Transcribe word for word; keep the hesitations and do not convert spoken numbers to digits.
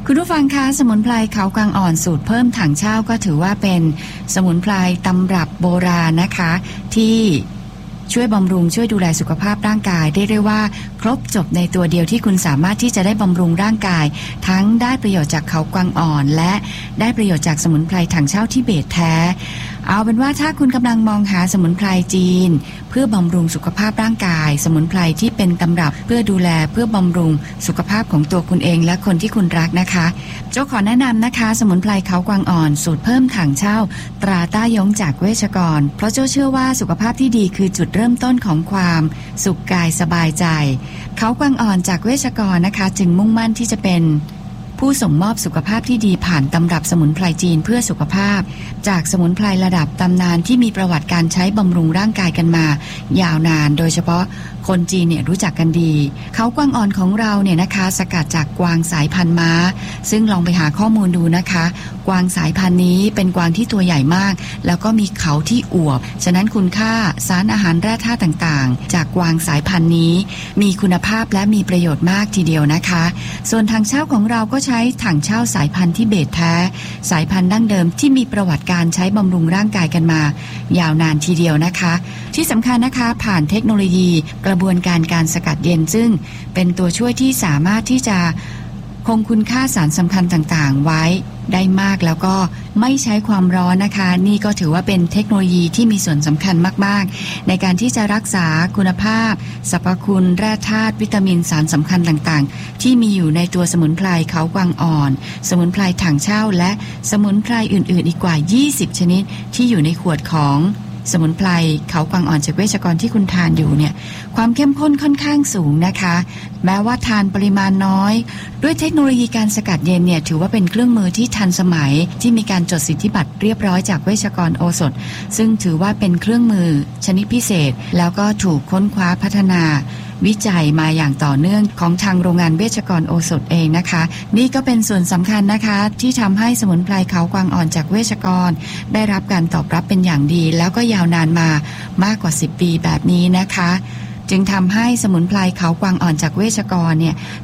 คุณผู้ฟังคะสมุนไพรเขากวางอ่อนสูตรเพิ่มถังเช่าก็ถือว่าเป็นสมุนไพรตำรับโบราณนะคะที่ช่วยบำรุงช่วยดูแลสุขภาพร่างกายได้เรียกว่าครบจบในตัวเดียวที่คุณสามารถที่จะได้บำรุงร่างกายทั้งได้ประโยชน์จากเขากวางอ่อนและได้ประโยชน์จากสมุนไพรถังเช่าทิเบตแท้เอาเป็นว่าถ้าคุณกำลังมองหาสมุนไพรจีนเพื่อบำรุงสุขภาพร่างกายสมุนไพรที่เป็นตำรับเพื่อดูแลเพื่อบำรุงสุขภาพของตัวคุณเองและคนที่คุณรักนะคะโจ้ขอแนะนำนะคะสมุนไพรเขากวางอ่อนสูตรเพิ่มถังเช่าตราต้ายงจากเวชกรเพราะโจ้เชื่อว่าสุขภาพที่ดีคือจุดเริ่มต้นของความสุขกายสบายใจเขากวางอ่อนจากเวชกรนะคะจึงมุ่งมั่นที่จะเป็นผู้ส่งมอบสุขภาพที่ดีผ่านตำรับสมุนไพรจีนเพื่อสุขภาพจากสมุนไพรระดับตำนานที่มีประวัติการใช้บำรุงร่างกายกันมายาวนานโดยเฉพาะคนจีนเนี่ยรู้จักกันดีเขากวางอ่อนของเราเนี่ยนะคะสกัดจากกวางสายพันธุ์ม้าซึ่งลองไปหาข้อมูลดูนะคะกวางสายพันธุ์นี้เป็นกวางที่ตัวใหญ่มากแล้วก็มีเขาที่อวบฉะนั้นคุณค่าสารอาหารแร่ธาตุต่างๆจากกวางสายพันธุ์นี้มีคุณภาพและมีประโยชน์มากทีเดียวนะคะส่วนถังเช่าของเราก็ใช้ถังเช่าสายพันธุ์ทิเบตแท้สายพันธุ์ดั้งเดิมที่มีประวัติการใช้บำรุงร่างกายกันมายาวนานทีเดียวนะคะที่สำคัญนะคะผ่านเทคโนโลยีกระบวนการการสกัดเย็นซึ่งเป็นตัวช่วยที่สามารถที่จะคงคุณค่าสารสำคัญต่างๆไว้ได้มากแล้วก็ไม่ใช้ความร้อนนะคะนี่ก็ถือว่าเป็นเทคโนโลยีที่มีส่วนสำคัญมากๆในการที่จะรักษาคุณภาพสรรพคุณแร่ธาตุวิตามินสารสำคัญต่างๆที่มีอยู่ในตัวสมุนไพรเขากวางอ่อนสมุนไพรถังเช่าและสมุนไพรอื่นๆอีกกว่ายี่สิบชนิดที่อยู่ในขวดของสมุนไพรเขากวางอ่อนจากเวชกรที่คุณทานอยู่เนี่ยความเข้มข้นค่อนข้างสูงนะคะแม้ว่าทานปริมาณน้อยด้วยเทคโนโลยีการสกัดเย็นเนี่ยถือว่าเป็นเครื่องมือที่ทันสมัยที่มีการจดสิทธิบัตรเรียบร้อยจากเวชกรโอสถซึ่งถือว่าเป็นเครื่องมือชนิดพิเศษแล้วก็ถูกค้นคว้าพัฒนาวิจัยมาอย่างต่อเนื่องของทางโรงงานเวชกรโอสถเองนะคะนี่ก็เป็นส่วนสำคัญนะคะที่ทำให้สมุนไพรเขากวางอ่อนจากเวชกรได้รับการตอบรับเป็นอย่างดีแล้วก็ยาวนานมามากกว่าสิบปีแบบนี้นะคะจึงทำให้สมุนไพรเขากวางอ่อนจากเวชกรเนี่ย